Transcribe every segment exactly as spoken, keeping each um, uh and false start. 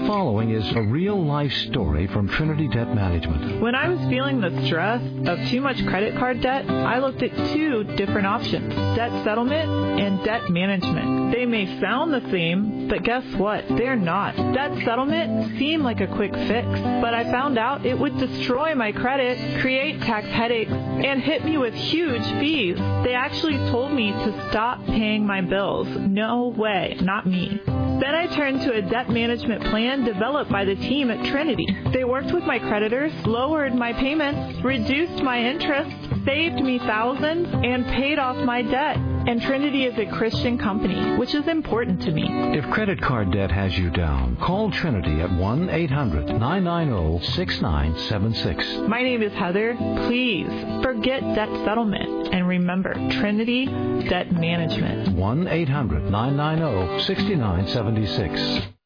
following is a real-life story from Trinity Debt Management. When I was feeling the stress of too much credit card debt, I looked at two different options, debt settlement and debt management. They may sound the same, but guess what? They're not. Debt settlement seemed like a quick fix, but I found out it would destroy my credit, create tax headaches, and hit me with huge fees. They actually told me to stop paying my bills. No way, not me. Then I turned to a debt management plan developed by the team at Trinity. They worked with my creditors, lowered my payments, reduced my interest, saved me thousands, and paid off my debt. And Trinity is a Christian company, which is important to me. If credit card debt has you down, call Trinity at one eight hundred nine nine zero six nine seven six. My name is Heather. Please forget debt settlement and remember Trinity Debt Management. one eight hundred nine nine zero six nine seven six.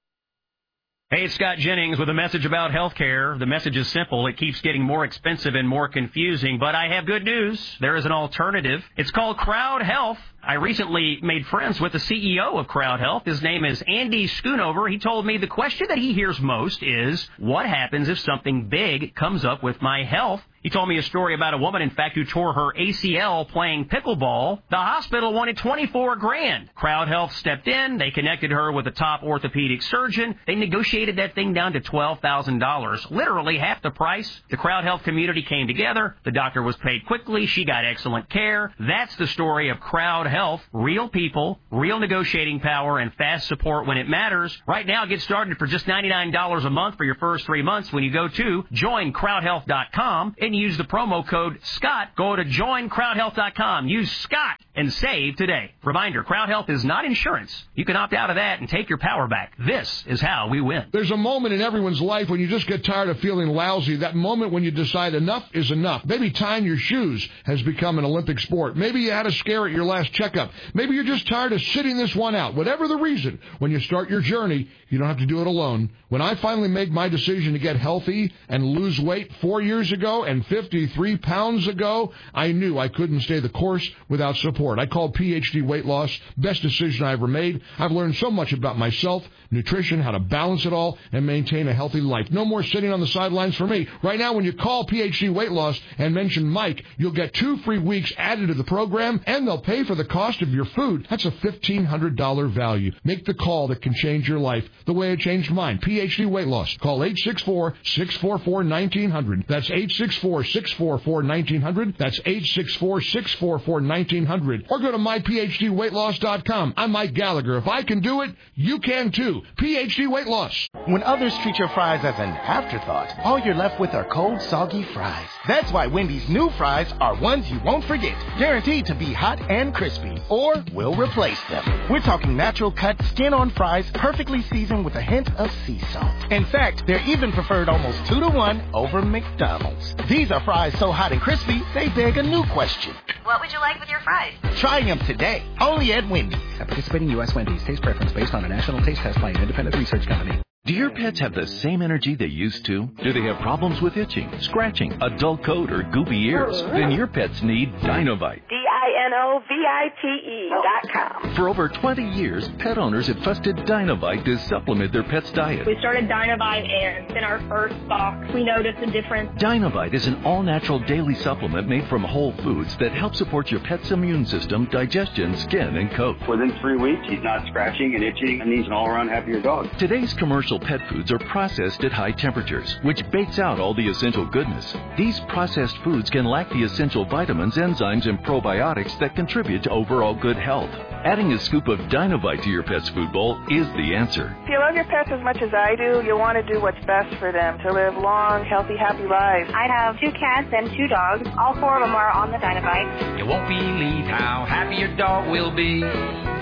Hey, it's Scott Jennings with a message about healthcare. The message is simple. It keeps getting more expensive and more confusing, but I have good news. There is an alternative. It's called Crowd Health. I recently made friends with the C E O of Crowd Health. His name is Andy Schoonover. He told me the question that he hears most is, what happens if something big comes up with my health? He told me a story about a woman, in fact, who tore her A C L playing pickleball. The hospital wanted twenty-four grand. Crowd Health stepped in. They connected her with a top orthopedic surgeon. They negotiated that thing down to twelve thousand dollars, literally half the price. The Crowd Health community came together. The doctor was paid quickly. She got excellent care. That's the story of Crowd Health. Real people, real negotiating power, and fast support when it matters. Right now, get started for just ninety-nine dollars a month for your first three months when you go to join crowd health dot com and use the promo code SCOTT. Go to join crowd health dot com. Use SCOTT and save today. Reminder, Crowd Health is not insurance. You can opt out of that and take your power back. This is how we win. There's a moment in everyone's life when you just get tired of feeling lousy. That moment when you decide enough is enough. Maybe tying your shoes has become an Olympic sport. Maybe you had a scare at your last checkup. Maybe you're just tired of sitting this one out. Whatever the reason, when you start your journey, you don't have to do it alone. When I finally made my decision to get healthy and lose weight four years ago and fifty-three pounds ago, I knew I couldn't stay the course without support. I called P H D Weight Loss. Best decision I ever made. I've learned so much about myself, nutrition, how to balance it all, and maintain a healthy life. No more sitting on the sidelines for me. Right now, when you call P H D Weight Loss and mention Mike, you'll get two free weeks added to the program, and they'll pay for the cost of your food. That's a fifteen hundred dollars value. Make the call that can change your life the way it changed mine. P H D Weight Loss. Call eight six four, six four four, one nine zero zero. That's eight six four, six four four, one nine zero zero. That's eight six four, six four four, one nine zero zero. Or go to my p h d weight loss dot com. I'm Mike Gallagher. If I can do it, you can too. P H D Weight Loss. When others treat your fries as an afterthought, all you're left with are cold, soggy fries. That's why Wendy's new fries are ones you won't forget. Guaranteed to be hot and crispy. Or we'll replace them. We're talking natural cut, skin-on fries, perfectly seasoned with a hint of sea salt. In fact, they're even preferred almost two to one over McDonald's. These are fries so hot and crispy, they beg a new question. What would you like with your fries? Try them today, only at Wendy's. At participating U S Wendy's, taste preference based on a national taste test by an independent research company. Do your pets have the same energy they used to? Do they have problems with itching, scratching, a dull coat, or goopy ears? Then your pets need Dinovite. D I N O V I T E dot com. For over twenty years, pet owners have trusted Dinovite to supplement their pet's diet. We started Dinovite, and in our first box, we noticed a difference. Dinovite is an all-natural daily supplement made from whole foods that help support your pet's immune system, digestion, skin, and coat. Within three weeks, he's not scratching and itching, and he's an all-around happier dog. Today's commercial pet foods are processed at high temperatures, which bakes out all the essential goodness. These processed foods can lack the essential vitamins, enzymes, and probiotics that contribute to overall good health. Adding a scoop of Dinovite to your pet's food bowl is the answer. If you love your pets as much as I do, you'll want to do what's best for them to live long, healthy, happy lives. I have two cats and two dogs. All four of them are on the Dinovite. You won't believe how happy your dog will be. D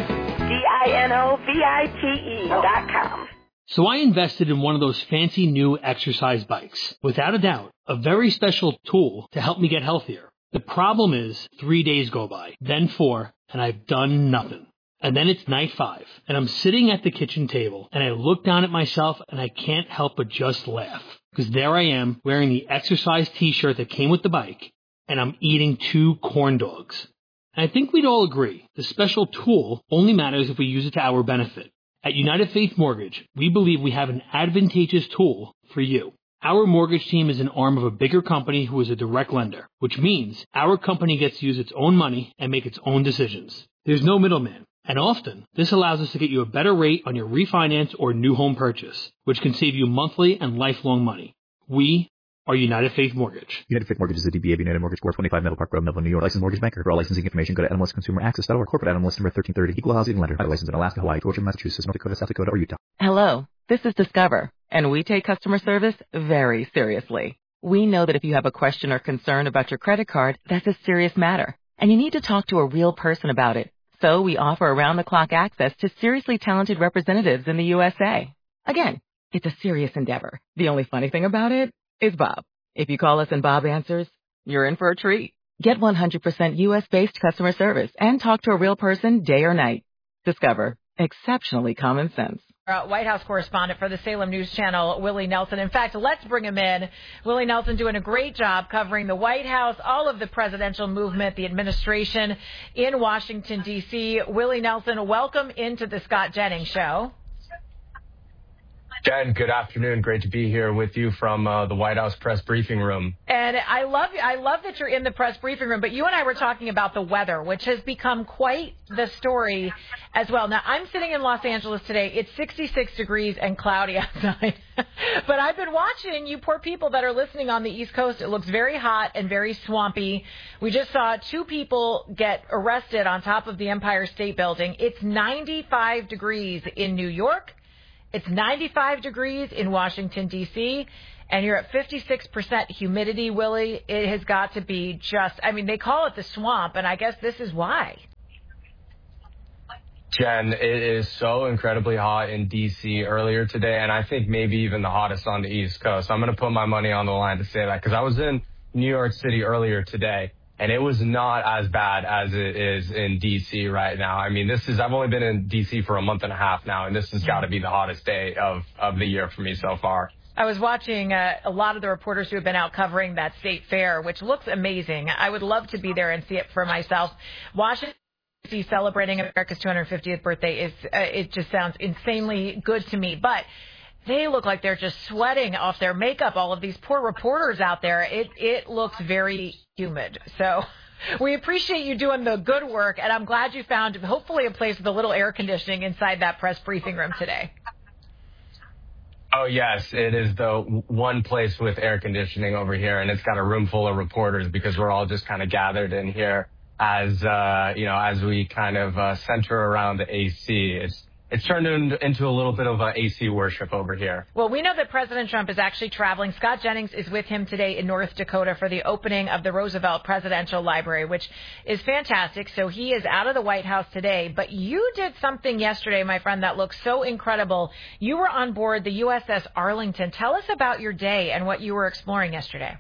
I N O V I T E dot com. So I invested in one of those fancy new exercise bikes. Without a doubt, a very special tool to help me get healthier. The problem is, three days go by, then four, and I've done nothing. And then it's night five, and I'm sitting at the kitchen table, and I look down at myself, and I can't help but just laugh. Because there I am, wearing the exercise t-shirt that came with the bike, and I'm eating two corn dogs. And I think we'd all agree, the special tool only matters if we use it to our benefit. At United Faith Mortgage, we believe we have an advantageous tool for you. Our mortgage team is an arm of a bigger company who is a direct lender, which means our company gets to use its own money and make its own decisions. There's no middleman, and often this allows us to get you a better rate on your refinance or new home purchase, which can save you monthly and lifelong money. We are United Faith Mortgage. United Faith Mortgage is a D B A of United Mortgage Corp, twenty-five Meadow Park Road, Melville, New York. Licensed mortgage banker. For all licensing information, go to N M L S Consumer Access dot org. Corporate N M L S number thirteen thirty. Equal housing lender. By license in Alaska, Hawaii, Georgia, Massachusetts, North Dakota, South Dakota, or Utah. Hello, this is Discover, and we take customer service very seriously. We know that if you have a question or concern about your credit card, that's a serious matter, and you need to talk to a real person about it. So we offer around-the-clock access to seriously talented representatives in the U S A. Again, it's a serious endeavor. The only funny thing about it is Bob. If you call us and Bob answers, you're in for a treat. Get one hundred percent U S-based customer service and talk to a real person day or night. Discover. Exceptionally common sense. Uh, White House correspondent for the Salem News Channel, Willie Nelson. In fact, let's bring him in. Willie Nelson doing a great job covering the White House, all of the presidential movement, the administration in Washington, D C Willie Nelson, welcome into the Scott Jennings Show. Jen, good afternoon. Great to be here with you from uh, the White House press briefing room. And I love I love that you're in the press briefing room, but you and I were talking about the weather, which has become quite the story as well. Now, I'm sitting in Los Angeles today. It's sixty-six degrees and cloudy outside. But I've been watching you poor people that are listening on the East Coast. It looks very hot and very swampy. We just saw two people get arrested on top of the Empire State Building. It's ninety-five degrees in New York. It's ninety-five degrees in Washington, D C, and you're at fifty-six percent humidity, Willie. It has got to be just, I mean, they call it the swamp, and I guess this is why. Jen, it is so incredibly hot in D C earlier today, and I think maybe even the hottest on the East Coast. I'm going to put my money on the line to say that, because I was in New York City earlier today, and it was not as bad as it is in D C right now. I mean, this is, I've only been in D C for a month and a half now, and this has got to be the hottest day of, of the year for me so far. I was watching uh, a lot of the reporters who have been out covering that state fair, which looks amazing. I would love to be there and see it for myself. Washington, D C celebrating America's two hundred fiftieth birthday is, uh, it just sounds insanely good to me. But they look like they're just sweating off their makeup, all of these poor reporters out there. It it looks very humid. So we appreciate you doing the good work, and I'm glad you found hopefully a place with a little air conditioning inside that press briefing room today. Oh, yes, it is the one place with air conditioning over here, and it's got a room full of reporters because we're all just kind of gathered in here as, uh, you know, as we kind of uh, center around the A C. It's It's turned into a little bit of a A C worship over here. Well, we know that President Trump is actually traveling. Scott Jennings is with him today in North Dakota for the opening of the Roosevelt Presidential Library, which is fantastic. So he is out of the White House today. But you did something yesterday, my friend, that looks so incredible. You were on board the U S S Arlington. Tell us about your day and what you were exploring yesterday.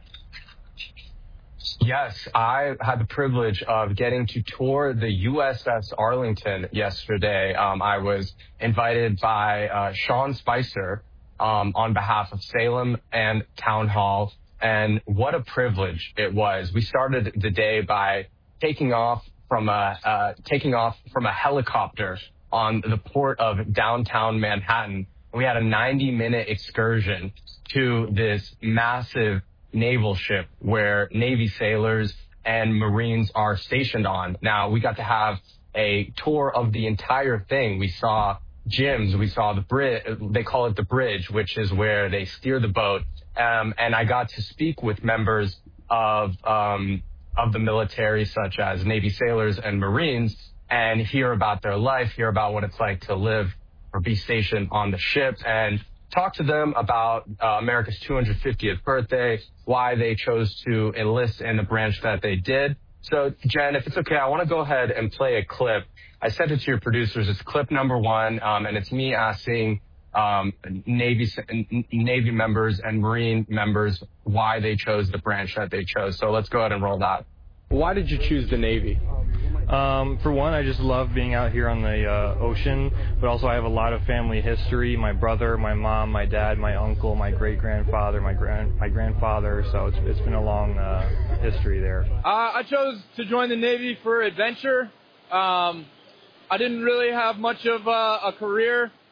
Yes, I had the privilege of getting to tour the U S S Arlington yesterday. Um, I was invited by uh, Sean Spicer um, on behalf of Salem and Town Hall, and what a privilege it was. We started the day by taking off from a uh, taking off from a helicopter on the port of downtown Manhattan. We had a ninety minute excursion to this massive naval ship where Navy sailors and Marines are stationed on. Now, we got to have a tour of the entire thing. We saw gyms. We saw the bridge. They call it the bridge, which is where they steer the boat. Um, and I got to speak with members of um, of the military, such as Navy sailors and Marines, and hear about their life, hear about what it's like to live or be stationed on the ship, and talk to them about uh, America's two hundred fiftieth birthday, why they chose to enlist in the branch that they did. So, Jen, if it's okay, I want to go ahead and play a clip. I sent it to your producers. It's clip number one, um, and it's me asking um, Navy Navy members and Marine members why they chose the branch that they chose. So let's go ahead and roll that. Why did you choose the Navy? Um, for one, I just love being out here on the uh, ocean, but also I have a lot of family history. My brother, my mom, my dad, my uncle, my great-grandfather, my grand my grandfather, so it's, it's been a long uh, history there. Uh, I chose to join the Navy for adventure. Um, I didn't really have much of uh, a career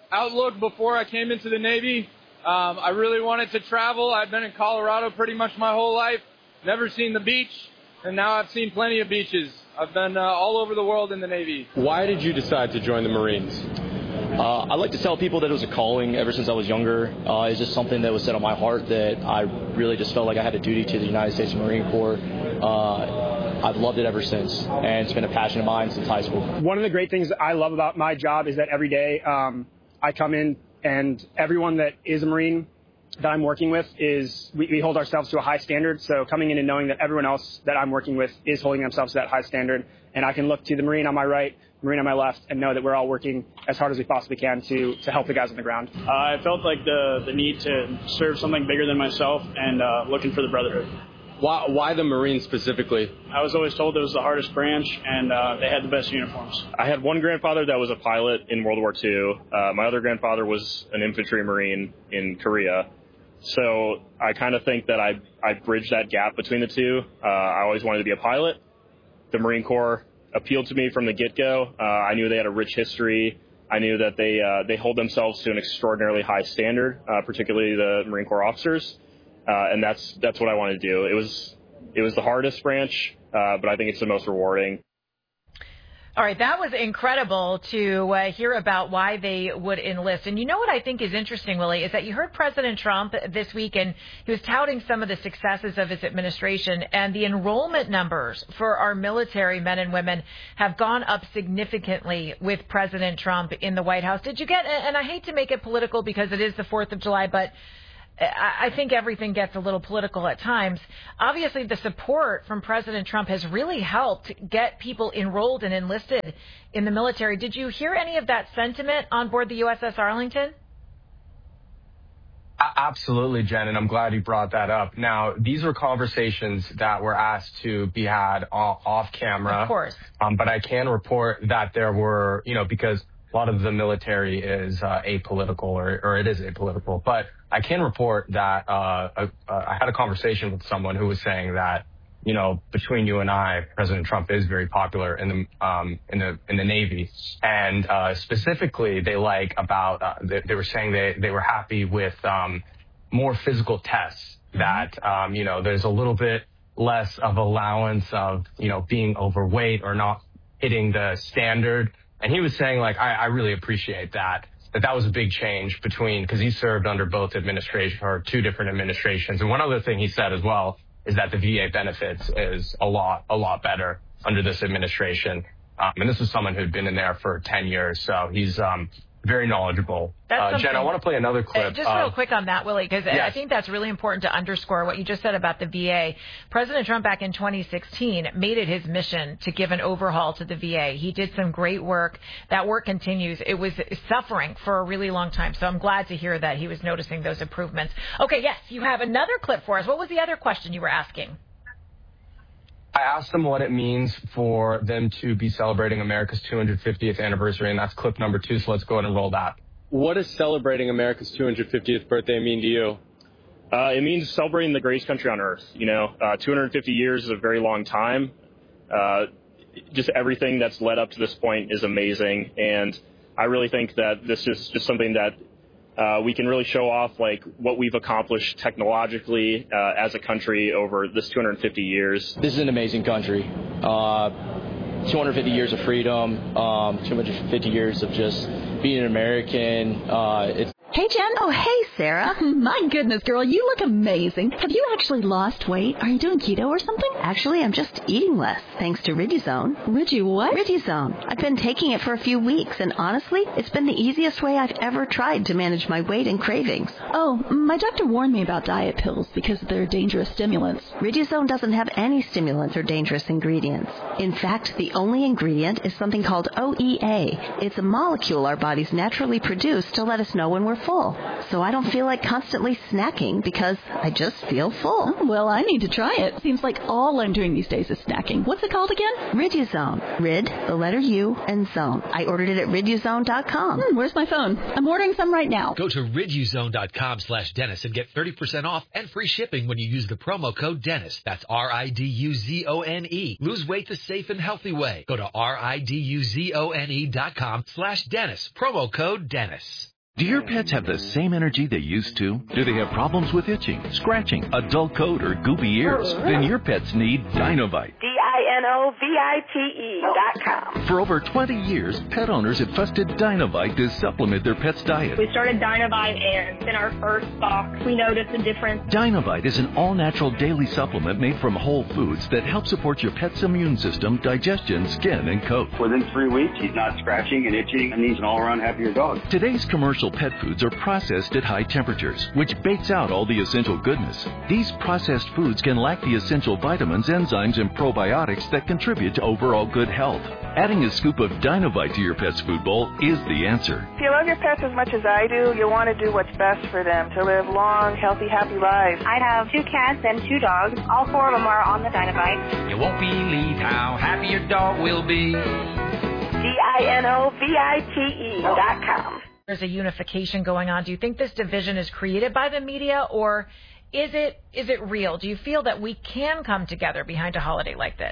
outlook before I came into the Navy. Um, I really wanted to travel. I've been in Colorado pretty much my whole life, never seen the beach, and now I've seen plenty of beaches. I've been uh, all over the world in the Navy. Why did you decide to join the Marines? Uh, I like to tell people that it was a calling ever since I was younger. Uh, it's just something that was set on my heart that I really just felt like I had a duty to the United States Marine Corps. Uh, I've loved it ever since, and it's been a passion of mine since high school. One of the great things that I love about my job is that every day um, I come in and everyone that is a Marine that I'm working with is, we, we hold ourselves to a high standard. So coming in and knowing that everyone else that I'm working with is holding themselves to that high standard, and I can look to the Marine on my right, Marine on my left, and know that we're all working as hard as we possibly can to, to help the guys on the ground. Uh, I felt like the, the need to serve something bigger than myself and uh, looking for the brotherhood. Why, why the Marines specifically? I was always told it was the hardest branch, and uh, they had the best uniforms. I had one grandfather that was a pilot in World War Two. Uh, my other grandfather was an infantry Marine in Korea. So I kind of think that I, I bridged that gap between the two. Uh, I always wanted to be a pilot. The Marine Corps appealed to me from the get-go. Uh, I knew they had a rich history. I knew that they uh, they hold themselves to an extraordinarily high standard, uh, particularly the Marine Corps officers. Uh, and that's that's what I wanted to do. It was it was the hardest branch, uh, but I think it's the most rewarding. All right, that was incredible to uh, hear about why they would enlist. And you know what I think is interesting, Willie, is that you heard President Trump this week, and he was touting some of the successes of his administration, and the enrollment numbers for our military men and women have gone up significantly with President Trump in the White House. Did you get, and I hate to make it political because it is the fourth of July, but I think everything gets a little political at times. Obviously, the support from President Trump has really helped get people enrolled and enlisted in the military. Did you hear any of that sentiment on board the U S S Arlington? Absolutely, Jen, and I'm glad you brought that up. Now, these were conversations that were asked to be had off camera. Of course. Um, but I can report that there were, you know, because a lot of the military is uh, apolitical, or, or it is apolitical. But I can report that uh, I, uh, I had a conversation with someone who was saying that, you know, between you and I, President Trump is very popular in the um, in the in the Navy, and uh, specifically they like about uh, they, they were saying they they were happy with um, more physical tests. That um, you know, there's a little bit less of allowance of, you know, being overweight or not hitting the standard. And he was saying, like, I, I really appreciate that, that that was a big change between, because he served under both administration or two different administrations. And one other thing he said as well is that the V A benefits is a lot, a lot better under this administration. Um, and this was someone who'd been in there for ten years. So he's um, very knowledgeable. Uh, Jen, I want to play another clip. Uh, just uh, real quick on that, Willie, because yes. I think that's really important to underscore what you just said about the V A. President Trump back in twenty sixteen made it his mission to give an overhaul to the V A. He did some great work. That work continues. It was suffering for a really long time. So I'm glad to hear that he was noticing those improvements. Okay, yes, you have another clip for us. What was the other question you were asking? I asked them what it means for them to be celebrating America's two hundred fiftieth anniversary, and that's clip number two, so let's go ahead and roll that. What does celebrating America's two hundred fiftieth birthday mean to you? Uh, it means celebrating the greatest country on earth. You know, uh, two hundred fifty years is a very long time. Uh, just everything that's led up to this point is amazing, and I really think that this is just something that Uh, we can really show off, like, what we've accomplished technologically uh, as a country over this two hundred fifty years. This is an amazing country. Uh, two hundred fifty years of freedom, um, two hundred fifty years of just being an American. Uh, it's Hey, Jen. Oh, hey, Sarah. My goodness, girl, you look amazing. Have you actually lost weight? Are you doing keto or something? Actually, I'm just eating less, thanks to Riduzone. Ridi what? Riduzone. I've been taking it for a few weeks, and honestly, it's been the easiest way I've ever tried to manage my weight and cravings. Oh, my doctor warned me about diet pills because they're dangerous stimulants. Riduzone doesn't have any stimulants or dangerous ingredients. In fact, the only ingredient is something called O E A. It's a molecule our bodies naturally produce to let us know when we're full. So I don't feel like constantly snacking because I just feel full. Oh, well, I need to try it. Seems like all I'm doing these days is snacking. What's it called again? Riduzone. Rid, the letter U, and zone. I ordered it at riduzone dot com. Hmm, where's my phone? I'm ordering some right now. Go to riduzone dot com slash Dennis and get thirty percent off and free shipping when you use the promo code Dennis. That's R I D U Z O N E. Lose weight the safe and healthy way. Go to R I D U Z O N E dot com slash Dennis. Promo code Dennis. Do your pets have the same energy they used to? Do they have problems with itching, scratching, a dull coat, or goopy ears? Then your pets need Dinovite. D I N O V I T E dot com. For over twenty years, pet owners have trusted Dinovite to supplement their pet's diet. We started Dinovite, and in our first box, we noticed a difference. Dinovite is an all-natural daily supplement made from whole foods that help support your pet's immune system, digestion, skin, and coat. Within three weeks, he's not scratching and itching, and he's an all-around happier dog. Today's commercial pet foods are processed at high temperatures, which bakes out all the essential goodness. These processed foods can lack the essential vitamins, enzymes, and probiotics that contribute to overall good health. Adding a scoop of Dinovite to your pet's food bowl is the answer. If you love your pets as much as I do, you want to do what's best for them to live long, healthy, happy lives. I have two cats and two dogs. All four of them are on the Dinovite. You won't believe how happy your dog will be. D I N O V I T E dot com. There's a unification going on. Do you think this division is created by the media, or is it is it real? Do you feel that we can come together behind a holiday like this?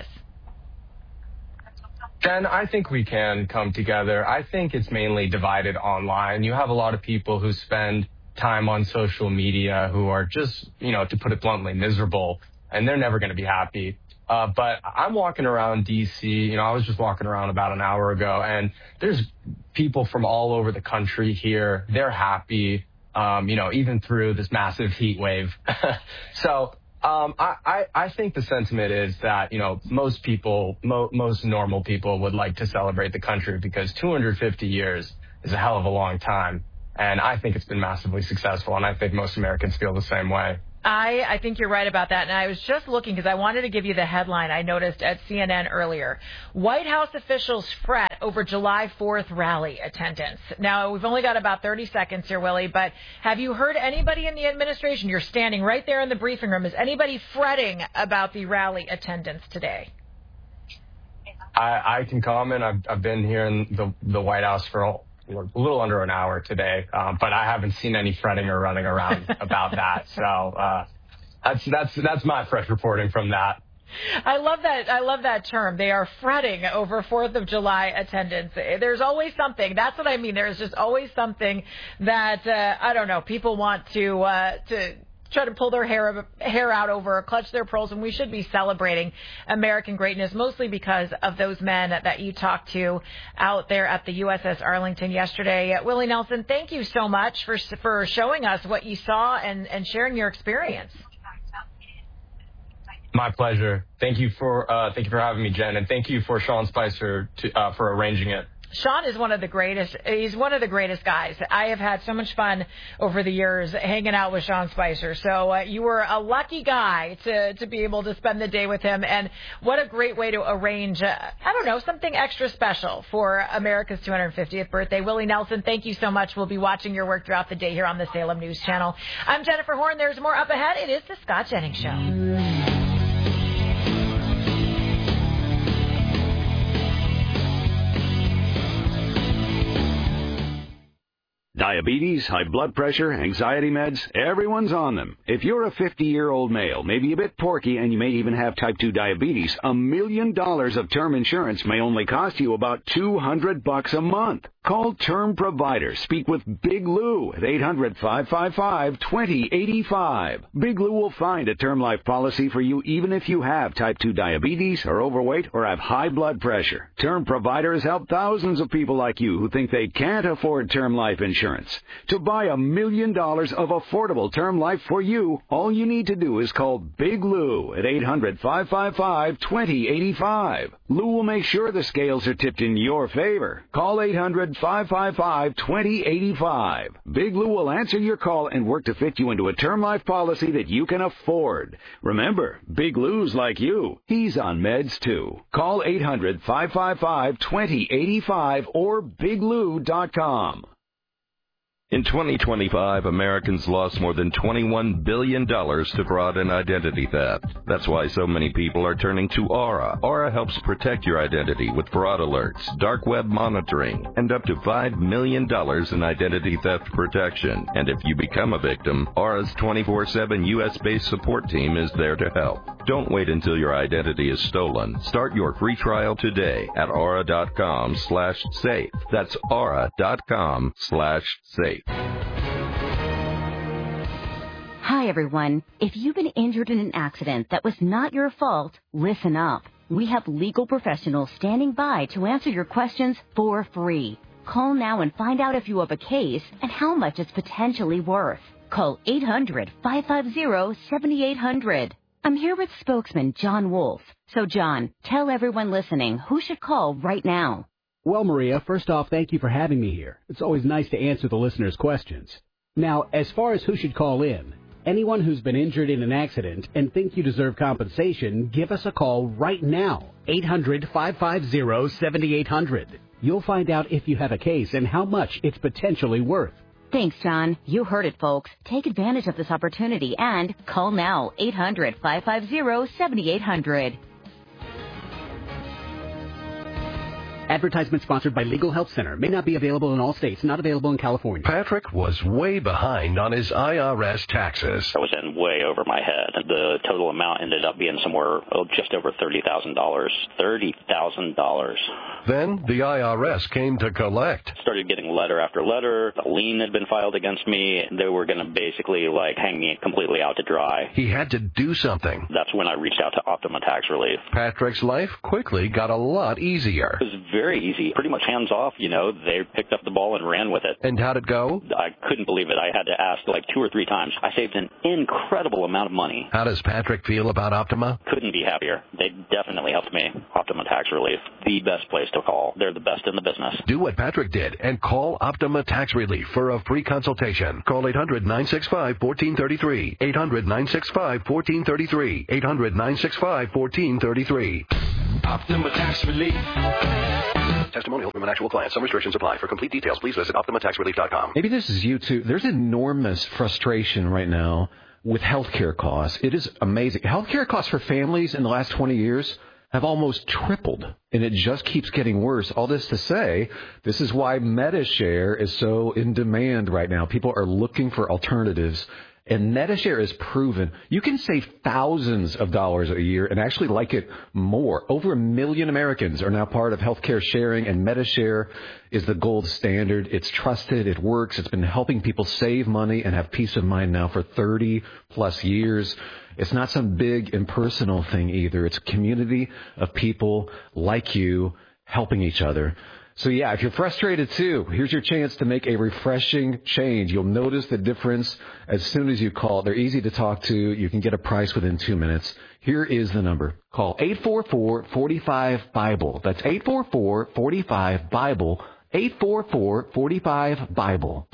Jen, I think we can come together. I think it's mainly divided online. You have a lot of people who spend time on social media who are just, you know, to put it bluntly, miserable, and they're never going to be happy. Uh, but I'm walking around D C, you know, I was just walking around about an hour ago, and there's people from all over the country here. They're happy, um, you know, even through this massive heat wave. so um, I, I, I think the sentiment is that, you know, most people, mo- most normal people would like to celebrate the country because two hundred fifty years is a hell of a long time. And I think it's been massively successful, and I think most Americans feel the same way. I, I think you're right about that. And I was just looking because I wanted to give you the headline I noticed at C N N earlier. White House officials fret over July fourth rally attendance. Now, we've only got about thirty seconds here, Willie, but have you heard anybody in the administration? You're standing right there in the briefing room. Is anybody fretting about the rally attendance today? I, I can comment. I've, I've been here in the, the White House for a a little under an hour today, um, but I haven't seen any fretting or running around about that. So uh, that's that's that's my fresh reporting from that. I love that. I love that term. They are fretting over fourth of July attendance. There's always something. That's what I mean. There's just always something that uh, I don't know. People want to uh, to. try to pull their hair hair out over, clutch their pearls, and we should be celebrating American greatness, mostly because of those men that you talked to out there at the U S S Arlington yesterday. Willie Nelson, thank you so much for for showing us what you saw and, and sharing your experience. My pleasure. Thank you for uh, thank you for having me, Jen, and thank you for Sean Spicer to, uh, for arranging it. Sean is one of the greatest. He's one of the greatest guys. I have had so much fun over the years hanging out with Sean Spicer. So uh, you were a lucky guy to, to be able to spend the day with him. And what a great way to arrange, uh, I don't know, something extra special for America's two hundred fiftieth birthday. Willie Nelson, thank you so much. We'll be watching your work throughout the day here on the Salem News Channel. I'm Jennifer Horn. There's more up ahead. It is the Scott Jennings Show. Diabetes, high blood pressure, anxiety meds, everyone's on them. If you're a fifty-year-old male, maybe a bit porky, and you may even have type two diabetes, a million dollars of term insurance may only cost you about two hundred bucks a month. Call Term Provider. Speak with Big Lou at eight hundred, five five five, two zero eight five. Big Lou will find a term life policy for you even if you have type two diabetes, are overweight, or have high blood pressure. Term Provider has helped thousands of people like you who think they can't afford term life insurance. To buy a million dollars of affordable term life for you, all you need to do is call Big Lou at eight hundred, five five five, two zero eight five. Lou will make sure the scales are tipped in your favor. Call eight hundred, five five five, two zero eight five. Big Lou will answer your call and work to fit you into a term life policy that you can afford. Remember, Big Lou's like you. He's on meds too. Call eight hundred, five five five, two zero eight five or big lou dot com. In twenty twenty-five, Americans lost more than twenty-one billion dollars to fraud and identity theft. That's why so many people are turning to Aura. Aura helps protect your identity with fraud alerts, dark web monitoring, and up to five million dollars in identity theft protection. And if you become a victim, Aura's twenty-four seven U S-based support team is there to help. Don't wait until your identity is stolen. Start your free trial today at aura.com slash safe. That's aura.com slash safe. Hi, everyone. If you've been injured in an accident that was not your fault, listen up. We have legal professionals standing by to answer your questions for free. Call now and find out if you have a case and how much it's potentially worth. Call eight hundred, five five zero, seven eight hundred. I'm here with spokesman John Wolf. So, John, tell everyone listening who should call right now. Well, Maria, first off, thank you for having me here. It's always nice to answer the listeners' questions. Now, as far as who should call in, anyone who's been injured in an accident and think you deserve compensation, give us a call right now. eight hundred, five five zero, seven eight hundred. You'll find out if you have a case and how much it's potentially worth. Thanks, John. You heard it, folks. Take advantage of this opportunity and call now. eight hundred, five five zero, seven eight hundred. Advertisement sponsored by Legal Help Center. May not be available in all states. Not available in California. Patrick was way behind on his I R S taxes. I was in way over my head. The total amount ended up being somewhere oh, just over thirty thousand dollars. thirty thousand dollars. Then the I R S came to collect. Started getting letter after letter. A lien had been filed against me. They were going to basically like hang me completely out to dry. He had to do something. That's when I reached out to Optima Tax Relief. Patrick's life quickly got a lot easier. It was very easy. Pretty much hands off, you know. They picked up the ball and ran with it. And how'd it go? I couldn't believe it. I had to ask like two or three times. I saved an incredible amount of money. How does Patrick feel about Optima? Couldn't be happier. They definitely helped me. Optima Tax Relief, the best place to call. They're the best in the business. Do what Patrick did and call Optima Tax Relief for a free consultation. Call eight hundred, nine six five, one four three three. eight hundred, nine six five, one four three three. eight hundred, nine six five, one four three three. Optima Tax Relief. Testimonial from an actual client. Some restrictions apply. For complete details, please visit optima tax relief dot com. Maybe this is you too. There's enormous frustration right now with healthcare costs. It is amazing. Healthcare costs for families in the last twenty years have almost tripled, and it just keeps getting worse. All this to say, this is why MediShare is so in demand right now. People are looking for alternatives. And MediShare is proven you can save thousands of dollars a year and actually like it more. Over a million Americans are now part of healthcare sharing, and MediShare is the gold standard. It's trusted. It works. It's been helping people save money and have peace of mind now for thirty plus years. It's not some big impersonal thing either. It's a community of people like you helping each other. So, yeah, if you're frustrated, too, here's your chance to make a refreshing change. You'll notice the difference as soon as you call. They're easy to talk to. You can get a price within two minutes. Here is the number. Call eight four four, four five, BIBLE. That's eight four four, four five, BIBLE. eight four four, four five, BIBLE.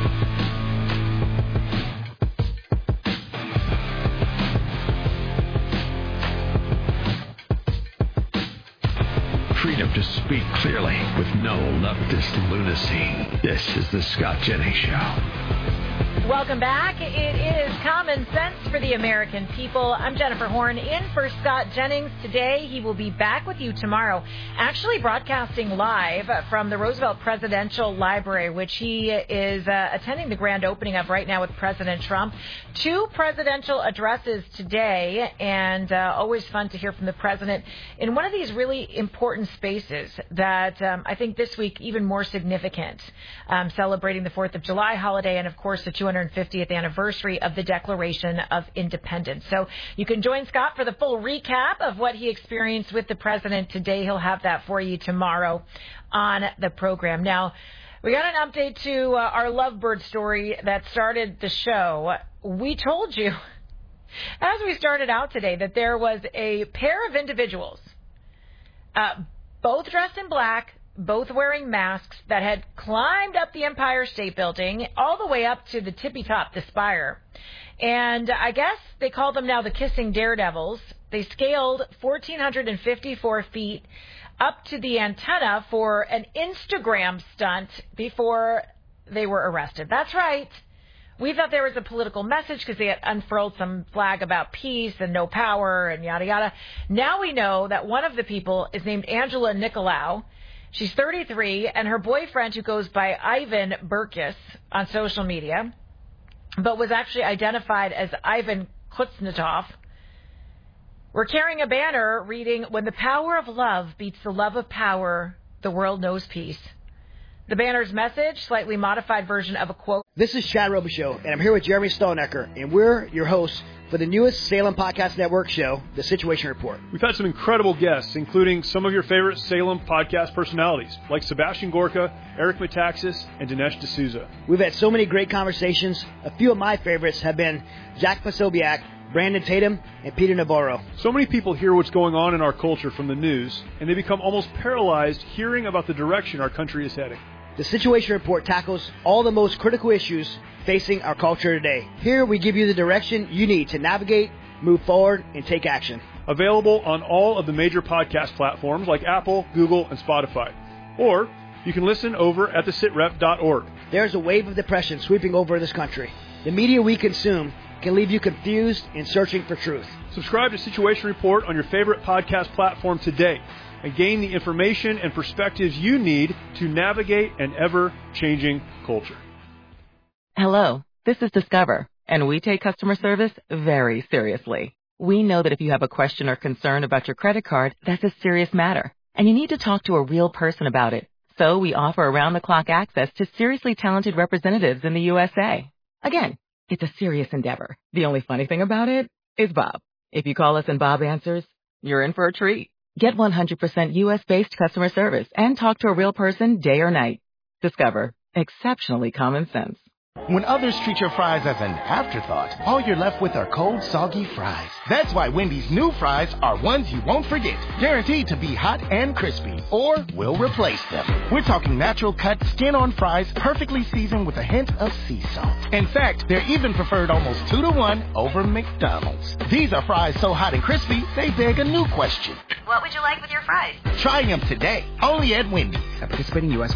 Freedom to speak clearly with no leftist lunacy. This is the Scott Jennings Show. Welcome back. It is Common Sense for the American People. I'm Jennifer Horn, in for Scott Jennings today. He will be back with you tomorrow, actually broadcasting live from the Roosevelt Presidential Library, which he is uh, attending the grand opening of right now with President Trump. Two presidential addresses today, and uh, always fun to hear from the president in one of these really important spaces that um, I think this week even more significant, um, celebrating the fourth of July holiday and, of course, the two hundred fiftieth anniversary of the Declaration of Independence. So you can join Scott for the full recap of what he experienced with the president today. He'll have that for you tomorrow on the program. Now, we got an update to uh, our lovebird story that started the show. We told you, as we started out today, that there was a pair of individuals, uh, both dressed in black, both wearing masks, that had climbed up the Empire State Building all the way up to the tippy top, the spire. And I guess they call them now the Kissing Daredevils. They scaled one thousand four hundred fifty-four feet up to the antenna for an Instagram stunt before they were arrested. That's right. We thought there was a political message because they had unfurled some flag about peace and no power and yada, yada. Now we know that one of the people is named Angela Nicolau. She's thirty-three, and her boyfriend, who goes by Ivan Burkus on social media, but was actually identified as Ivan Kuznetsov, We're carrying a banner reading, "When the power of love beats the love of power, the world knows peace." The banner's message, slightly modified version of a quote. This is Chad Robichaux, and I'm here with Jeremy Stonecker, and we're your hosts for the newest Salem Podcast Network show, The Situation Report. We've had some incredible guests, including some of your favorite Salem podcast personalities, like Sebastian Gorka, Eric Metaxas, and Dinesh D'Souza. We've had so many great conversations. A few of my favorites have been Jack Posobiec, Brandon Tatum, and Peter Navarro. So many people hear what's going on in our culture from the news, and they become almost paralyzed hearing about the direction our country is heading. The Situation Report tackles all the most critical issues facing our culture today. Here we give you the direction you need to navigate, move forward, and take action. Available on all of the major podcast platforms like Apple, Google, and Spotify. Or you can listen over at the sitrep dot org. There's a wave of depression sweeping over this country. The media we consume can leave you confused and searching for truth. Subscribe to Situation Report on your favorite podcast platform today and gain the information and perspectives you need to navigate an ever-changing culture. Hello, this is Discover, and we take customer service very seriously. We know that if you have a question or concern about your credit card, that's a serious matter, and you need to talk to a real person about it. So we offer around-the-clock access to seriously talented representatives in the U S A. Again, it's a serious endeavor. The only funny thing about it is Bob. If you call us and Bob answers, you're in for a treat. Get one hundred percent U S-based customer service and talk to a real person day or night. Discover. Exceptionally common sense. When others treat your fries as an afterthought, all you're left with are cold, soggy fries. That's why Wendy's new fries are ones you won't forget, guaranteed to be hot and crispy, or we'll replace them. We're talking natural cut, skin-on fries, perfectly seasoned with a hint of sea salt. In fact, they're even preferred almost two to one over McDonald's. These are fries so hot and crispy, they beg a new question. What would you like with your fries? Try them today, only at Wendy's. At participating U S